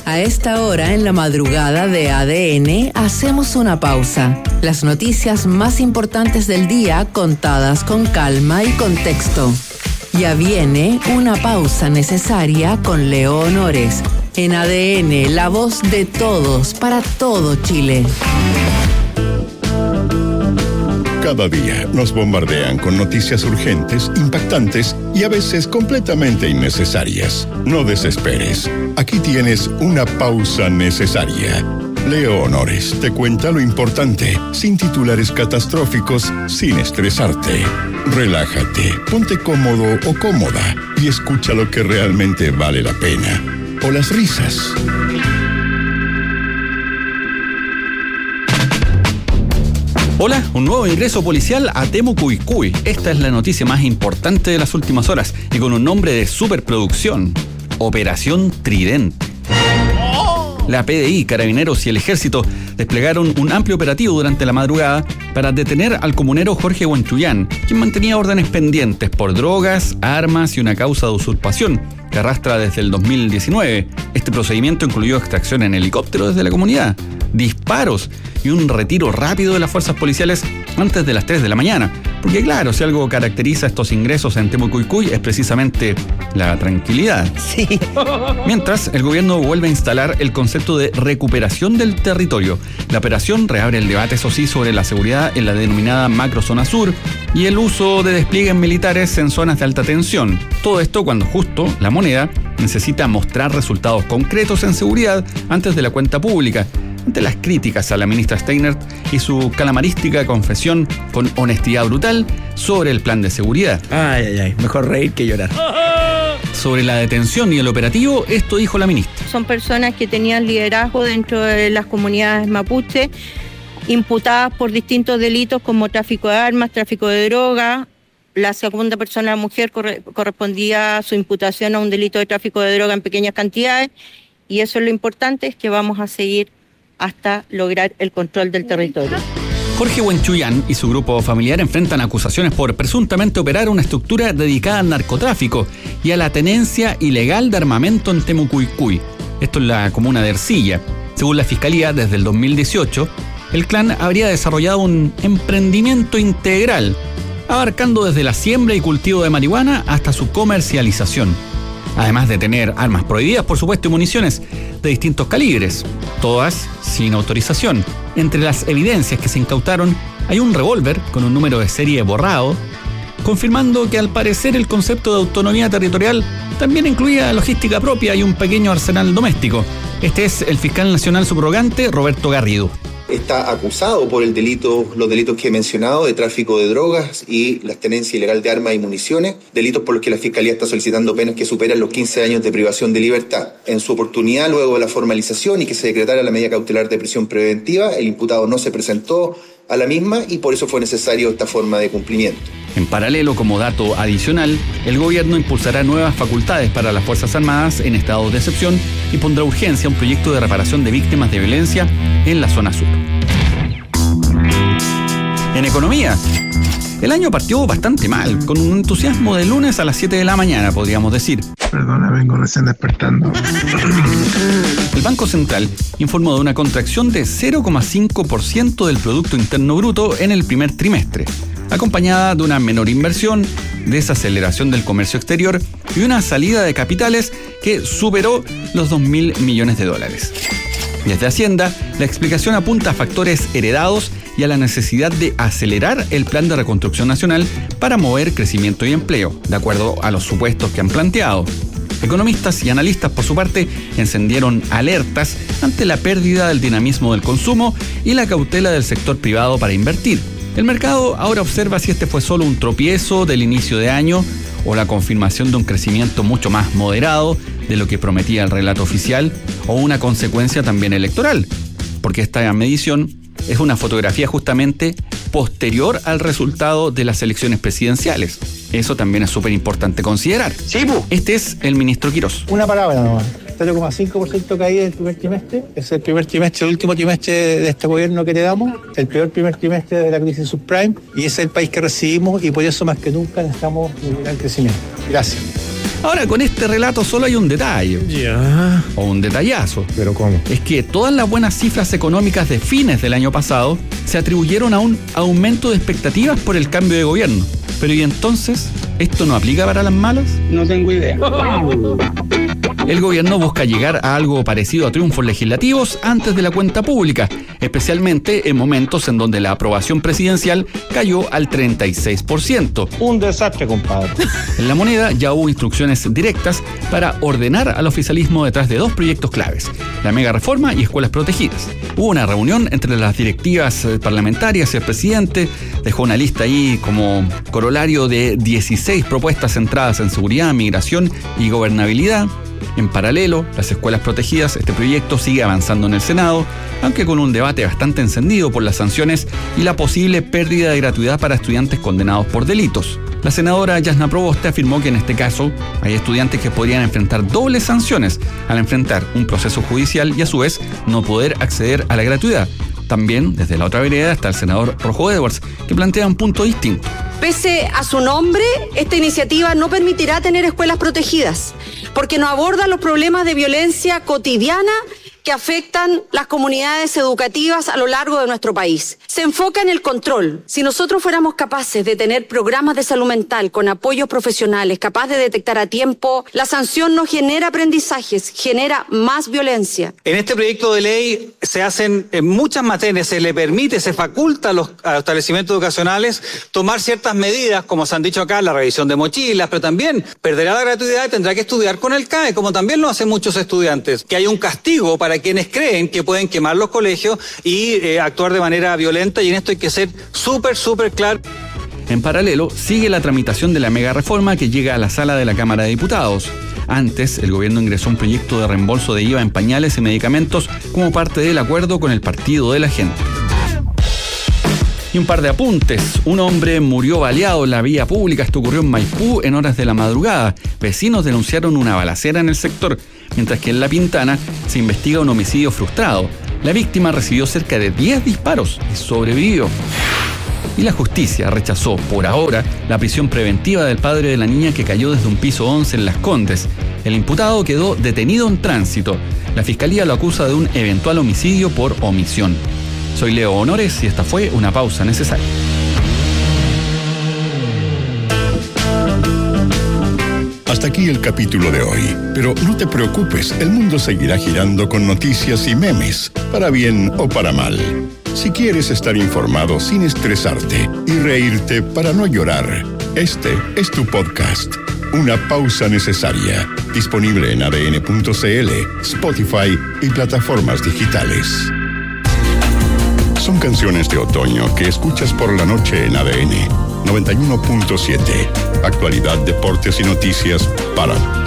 A esta hora, en la madrugada de ADN, hacemos una pausa. Las noticias más importantes del día contadas con calma y contexto. Ya viene una pausa necesaria con Leo Honores. En ADN, la voz de todos para todo Chile. Cada día nos bombardean con noticias urgentes, impactantes y a veces completamente innecesarias. No desesperes. Aquí tienes una pausa necesaria. Leo Honores te cuenta lo importante, sin titulares catastróficos, sin estresarte. Relájate, ponte cómodo o cómoda y escucha lo que realmente vale la pena. O las risas. Hola, un nuevo ingreso policial a Temucuicui. Esta es la noticia más importante de las últimas horas y con un nombre de superproducción: Operación Tridente. La PDI, Carabineros y el Ejército desplegaron un amplio operativo durante la madrugada para detener al comunero Jorge Huanchullán, quien mantenía órdenes pendientes por drogas, armas y una causa de usurpación que arrastra desde el 2019. Este procedimiento incluyó extracción en helicóptero desde la comunidad, disparos y un retiro rápido de las fuerzas policiales antes de las 3 de la mañana. Porque claro, si algo caracteriza estos ingresos en Temucuicui es precisamente la tranquilidad. Sí. Mientras, el gobierno vuelve a instalar el concepto de recuperación del territorio. La operación reabre el debate, eso sí, sobre la seguridad en la denominada macrozona sur y el uso de despliegues militares en zonas de alta tensión. Todo esto cuando justo la moneda necesita mostrar resultados concretos en seguridad antes de la cuenta pública. Ante las críticas a la ministra Steinert y su calamarística confesión con honestidad brutal sobre el plan de seguridad. Ay, mejor reír que llorar. Sobre la detención y el operativo, esto dijo la ministra. Son personas que tenían liderazgo dentro de las comunidades mapuche, imputadas por distintos delitos como tráfico de armas, tráfico de droga. La segunda persona, la mujer, correspondía a su imputación a un delito de tráfico de droga en pequeñas cantidades. Y eso es lo importante, es que vamos a seguir hasta lograr el control del territorio. Jorge Huanchullán y su grupo familiar enfrentan acusaciones por presuntamente operar una estructura dedicada al narcotráfico y a la tenencia ilegal de armamento en Temucuicui. Esto en la comuna de Ercilla. Según la Fiscalía, desde el 2018, el clan habría desarrollado un emprendimiento integral, abarcando desde la siembra y cultivo de marihuana hasta su comercialización. Además de tener armas prohibidas, por supuesto, y municiones de distintos calibres, todas sin autorización. Entre las evidencias que se incautaron hay un revólver con un número de serie borrado, confirmando que al parecer el concepto de autonomía territorial también incluía logística propia y un pequeño arsenal doméstico. Este es el fiscal nacional subrogante Roberto Garrido. Está acusado por los delitos que he mencionado, de tráfico de drogas y la tenencia ilegal de armas y municiones, delitos por los que la Fiscalía está solicitando penas que superan los 15 años de privación de libertad. En su oportunidad, luego de la formalización y que se decretara la medida cautelar de prisión preventiva, el imputado no se presentó a la misma y por eso fue necesario esta forma de cumplimiento. En paralelo, como dato adicional, el gobierno impulsará nuevas facultades para las Fuerzas Armadas en estado de excepción y pondrá urgencia a un proyecto de reparación de víctimas de violencia en la zona sur. En economía, el año partió bastante mal, con un entusiasmo de lunes a las 7 de la mañana, podríamos decir. Perdona, vengo recién despertando. El Banco Central informó de una contracción de 0,5% del Producto Interno Bruto en el primer trimestre, acompañada de una menor inversión, desaceleración del comercio exterior y una salida de capitales que superó los 2.000 millones de dólares. Desde Hacienda, la explicación apunta a factores heredados y a la necesidad de acelerar el plan de reconstrucción nacional para mover crecimiento y empleo, de acuerdo a los supuestos que han planteado. Economistas y analistas, por su parte, encendieron alertas ante la pérdida del dinamismo del consumo y la cautela del sector privado para invertir. El mercado ahora observa si este fue solo un tropiezo del inicio de año o la confirmación de un crecimiento mucho más moderado de lo que prometía el relato oficial o una consecuencia también electoral, porque esta medición es una fotografía justamente posterior al resultado de las elecciones presidenciales. Eso también es súper importante considerar. Sí, pues. Este es el ministro Quirós. Una palabra nomás. 0,5% caída del primer trimestre. Es el primer trimestre, el último trimestre de este gobierno que heredamos, el peor primer trimestre de la crisis subprime, y es el país que recibimos y por eso más que nunca necesitamos un gran crecimiento. Gracias. Ahora, con este relato solo hay un detalle. Ya. O un detallazo. ¿Pero cómo? Es que todas las buenas cifras económicas de fines del año pasado se atribuyeron a un aumento de expectativas por el cambio de gobierno. Pero ¿y entonces? ¿Esto no aplica para las malas? No tengo idea. El gobierno busca llegar a algo parecido a triunfos legislativos antes de la cuenta pública, especialmente en momentos en donde la aprobación presidencial cayó al 36%. Un desastre, compadre. En La Moneda ya hubo instrucciones directas para ordenar al oficialismo detrás de dos proyectos claves, la mega reforma y escuelas protegidas. Hubo una reunión entre las directivas parlamentarias y el presidente dejó una lista ahí como corolario de 16 propuestas centradas en seguridad, migración y gobernabilidad. En paralelo, las escuelas protegidas, este proyecto sigue avanzando en el Senado, aunque con un debate bastante encendido por las sanciones y la posible pérdida de gratuidad para estudiantes condenados por delitos. La senadora Yasna Proboste afirmó que en este caso hay estudiantes que podrían enfrentar dobles sanciones al enfrentar un proceso judicial y a su vez no poder acceder a la gratuidad. También, desde la otra vereda, está el senador Rojo Edwards, que plantea un punto distinto. Pese a su nombre, esta iniciativa no permitirá tener escuelas protegidas, porque no aborda los problemas de violencia cotidiana que afectan las comunidades educativas a lo largo de nuestro país. Se enfoca en el control. Si nosotros fuéramos capaces de tener programas de salud mental con apoyos profesionales, capaz de detectar a tiempo, la sanción no genera aprendizajes, genera más violencia. En este proyecto de ley se hacen en muchas materias, se le permite, se faculta a los establecimientos educacionales tomar ciertas medidas, como se han dicho acá, la revisión de mochilas, pero también perderá la gratuidad y tendrá que estudiar con el CAE, como también lo hacen muchos estudiantes. Que hay un castigo para quienes creen que pueden quemar los colegios y actuar de manera violenta, y en esto hay que ser súper claro. En paralelo, sigue la tramitación de la mega reforma que llega a la sala de la Cámara de Diputados. Antes, el gobierno ingresó un proyecto de reembolso de IVA en pañales y medicamentos como parte del acuerdo con el Partido de la Gente. Y un par de apuntes. Un hombre murió baleado en la vía pública. Esto ocurrió en Maipú en horas de la madrugada. Vecinos denunciaron una balacera en el sector, mientras que en La Pintana se investiga un homicidio frustrado. La víctima recibió cerca de 10 disparos y sobrevivió. Y la justicia rechazó, por ahora, la prisión preventiva del padre de la niña que cayó desde un piso 11 en Las Condes. El imputado quedó detenido en tránsito. La fiscalía lo acusa de un eventual homicidio por omisión. Soy Leo Honores y esta fue una pausa necesaria. Hasta aquí el capítulo de hoy, pero no te preocupes, el mundo seguirá girando con noticias y memes, para bien o para mal. Si quieres estar informado sin estresarte y reírte para no llorar, este es tu podcast, Una Pausa Necesaria, disponible en adn.cl, Spotify y plataformas digitales. Son canciones de otoño que escuchas por la noche en ADN 91.7. Actualidad, deportes y noticias para